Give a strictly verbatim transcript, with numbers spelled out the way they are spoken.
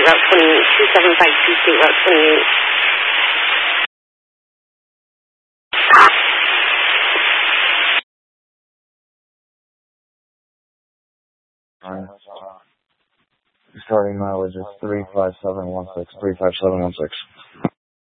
Route twenty-eight, two seven five two State Route twenty-eight. Alright. Starting mileage is three five seven one six, three five seven one six.